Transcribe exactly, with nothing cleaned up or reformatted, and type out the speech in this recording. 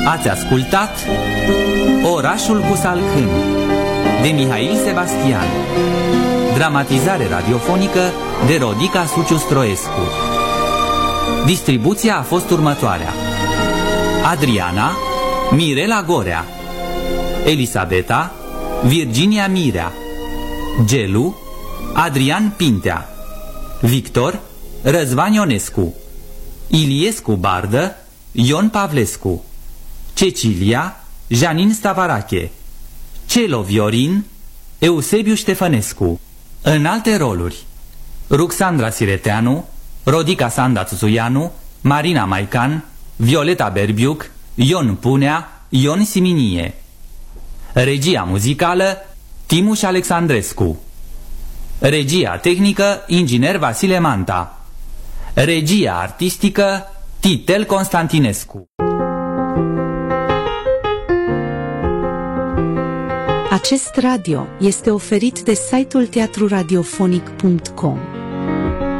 Ați ascultat Orașul cu salcâm de Mihail Sebastian. Dramatizare radiofonică de Rodica Suciu Stroescu. Distribuția a fost următoarea: Adriana, Mirela Gorea, Elisabeta, Virginia Mirea, Gelu, Adrian Pintea, Victor, Răzvan Ionescu, Iliescu Bardă, Ion Pavlescu, Cecilia, Janin Stavarache, Celo Viorin, Eusebiu Ștefănescu. În alte roluri: Ruxandra Sireteanu, Rodica Sanda Țuțuianu, Marina Maican, Violeta Berbiuc, Ion Punea, Ion Siminie. Regia muzicală Timuș Alexandrescu. Regia tehnică Inginer Vasile Manta. Regia artistică Titel Constantinescu. Acest radio este oferit de site-ul teatru radiofonic punct com.